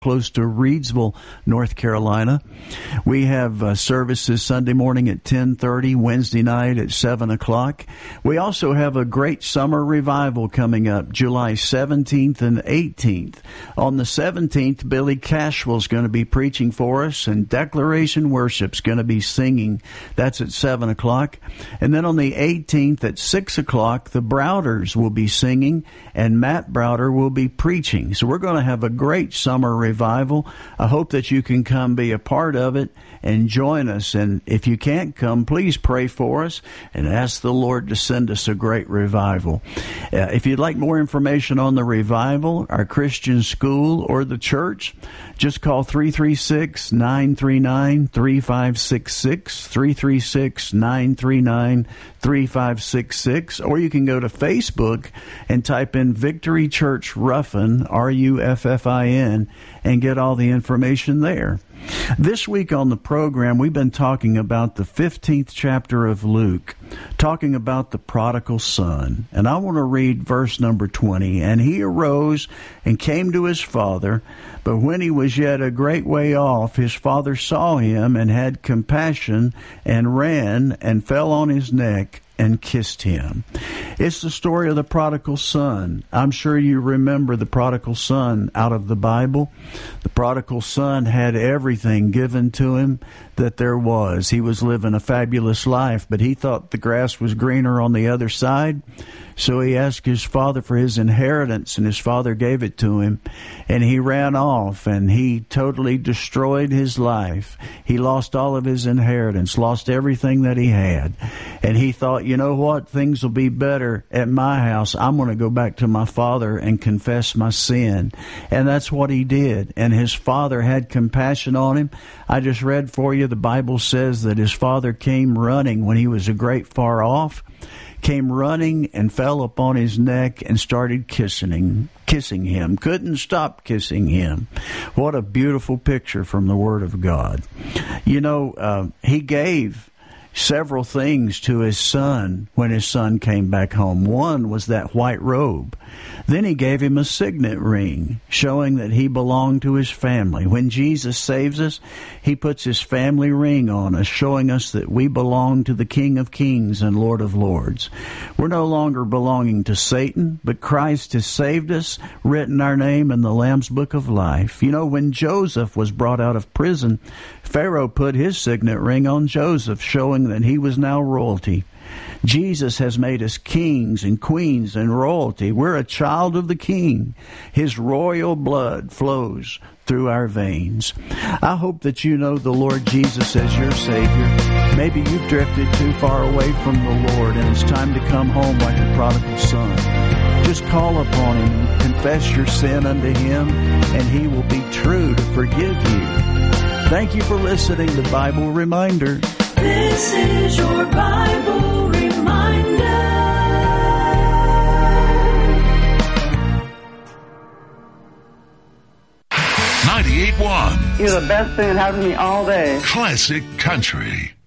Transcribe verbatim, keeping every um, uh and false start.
close to Reidsville, North Carolina. We have uh, services Sunday morning at ten thirty, Wednesday night at seven o'clock. We also have a great summer revival coming up July seventeenth and eighteenth. On the seventeenth, Billy Cashwell is going to be preaching for us, and Declaration Worship's going to be singing. That's at seven o'clock. And then on the eighteenth at six o'clock, the Browders will be singing, and Matt Browder will be preaching. So we're going to have a great summer revival. Revival. I hope that you can come be a part of it and join us. And if you can't come, please pray for us and ask the Lord to send us a great revival. Uh, if you'd like more information on the revival, our Christian school, or the church, just call three three six, nine three nine, three five six six, three three six, nine three nine, three five six six, or you can go to Facebook and type in Victory Church Ruffin, R U F F I N, and get all the information there. This week on the program, we've been talking about the fifteenth chapter of Luke, talking about the prodigal son. And I want to read verse number twenty. And he arose and came to his father, but when he was yet a great way off, his father saw him and had compassion and ran and fell on his neck and kissed him. It's the story of the prodigal son. I'm sure you remember the prodigal son out of the Bible. The prodigal son had everything given to him that there was. He was living a fabulous life, but he thought the grass was greener on the other side. So he asked his father for his inheritance, and his father gave it to him. And he ran off, and he totally destroyed his life. He lost all of his inheritance, lost everything that he had. And he thought, you know what? Things will be better at my house. I'm going to go back to my father and confess my sin. And that's what he did. And his father had compassion on him. I just read for you, the Bible says that his father came running when he was a great far off, came running and fell upon his neck and started kissing him, kissing him, couldn't stop kissing him. What a beautiful picture from the Word of God. You know, uh, he gave several things to his son when his son came back home. One was that white robe. Then he gave him a signet ring, showing that he belonged to his family. When Jesus saves us, he puts his family ring on us, showing us that we belong to the King of Kings and Lord of Lords. We're no longer belonging to Satan, but Christ has saved us, written our name in the Lamb's Book of Life. You know, when Joseph was brought out of prison, Pharaoh put his signet ring on Joseph, showing that he was now royalty. Jesus has made us kings and queens and royalty. We're a child of the King. His royal blood flows through our veins. I hope that you know the Lord Jesus as your Savior. Maybe you've drifted too far away from the Lord, and it's time to come home like the prodigal son. Just call upon Him and confess your sin unto Him, and He will be true to forgive you. Thank you for listening to Bible Reminder. This is your Bible Reminder. ninety-eight point one. You're the best thing that happened to me all day. Classic Country.